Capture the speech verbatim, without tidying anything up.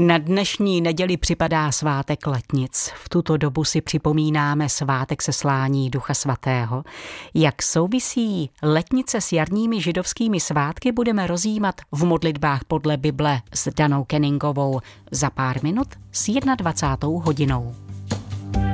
Na dnešní neděli připadá svátek Letnic. V tuto dobu si připomínáme svátek seslání Ducha Svatého. Jak souvisí letnice s jarními židovskými svátky, budeme rozjímat v modlitbách podle Bible s Danou Kenningovou za pár minut s dvacátou jednou hodinou.